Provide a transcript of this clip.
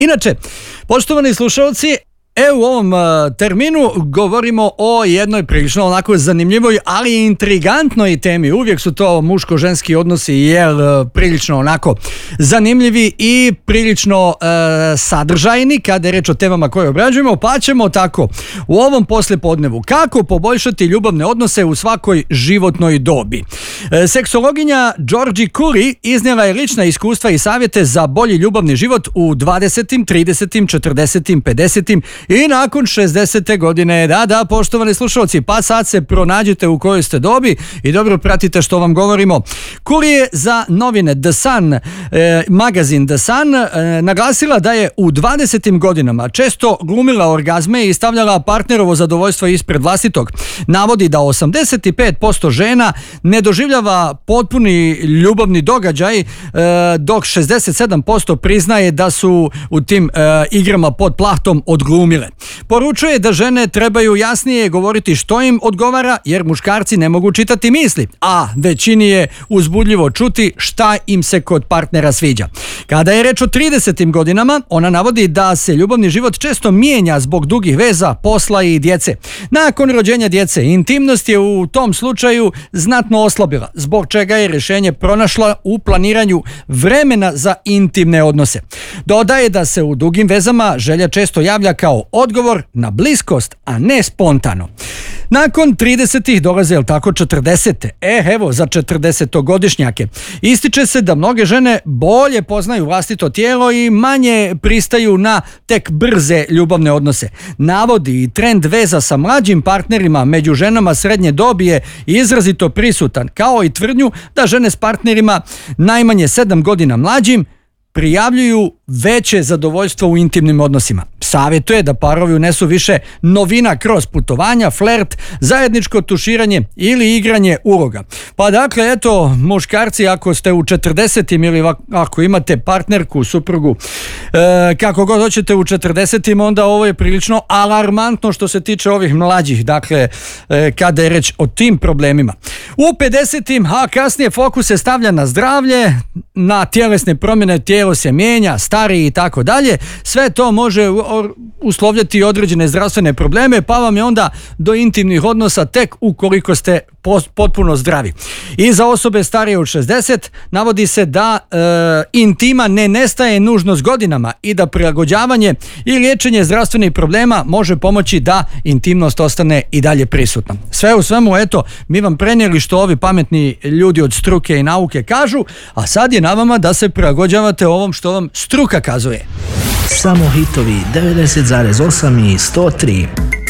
Inače, poštovani slušalci, u ovom terminu govorimo o jednoj prilično onako zanimljivoj, ali i intrigantnoj temi. Uvijek su to muško-ženski odnosi, jer prilično onako zanimljivi i prilično sadržajni kada je reč o temama koje obrađujemo, pa ćemo tako u ovom poslijepodnevu kako poboljšati ljubavne odnose u svakoj životnoj dobi. Seksologinja Georgie Curry iznijela je lična iskustva i savjete za bolji ljubavni život u 20., 30., 40., 50. i nakon 60. godine. Da, poštovani slušalci, pa sad se pronađite u kojoj ste dobi i dobro pratite što vam govorimo. Curry je za novine The Sun, magazin The Sun, naglasila da je u 20. godinama često glumila orgazme i stavljala partnerovo zadovoljstvo ispred vlastitog. Navodi da 85% žena ne doživljava potpuni ljubavni događaj, dok 67% priznaje da su u tim igrama pod plahtom odglumile. Poručuje da žene trebaju jasnije govoriti što im odgovara, jer muškarci ne mogu čitati misli, a većini je uzbudljivo čuti šta im se kod partnera sviđa. Kada je reč o 30. godinama, ona navodi da se ljubavni život često mijenja zbog dugih veza, posla i djece. Nakon rođenja djece, intimnost je u tom slučaju znatno oslabila, zbog čega je rješenje pronašla u planiranju vremena za intimne odnose. Dodaje da se u dugim vezama želja često javlja kao odgovor na bliskost, a ne spontano. Nakon 30-ih dolaze, jel tako, 40. Evo, za 40-godišnjake. Ističe se da mnoge žene bolje poznaju vlastito tijelo i manje pristaju na tek brze ljubavne odnose. Navodi i trend veza sa mlađim partnerima među ženama srednje dobi je izrazito prisutan, kao i tvrdnju da žene s partnerima najmanje 7 godina mlađim prijavljuju veće zadovoljstvo u intimnim odnosima. Savjetuje da parovi unesu više novina kroz putovanja, flert, zajedničko tuširanje ili igranje uloga. Pa dakle, eto, muškarci, ako ste u 40-im ili ako imate partnerku, suprugu, kako god hoćete u 40-im, onda ovo je prilično alarmantno što se tiče ovih mlađih, dakle, kada je reč o tim problemima. U 50-im, a kasnije fokus se stavlja na zdravlje, na tjelesne promjene, tijelo se mijenja, stari i tako dalje. Sve to može uslovljati određene zdravstvene probleme, pa vam je onda do intimnih odnosa tek ukoliko ste potpuno zdravi. I za osobe starije od 60 navodi se da intima ne nestaje nužno s godinama i da prilagođavanje i liječenje zdravstvenih problema može pomoći da intimnost ostane i dalje prisutna. Sve u svemu, eto, mi vam prenijeli što ovi pametni ljudi od struke i nauke kažu, a sad je na vama da se prilagođavate ovom što vam struka kazuje. Samo hitovi 90,8 i 103.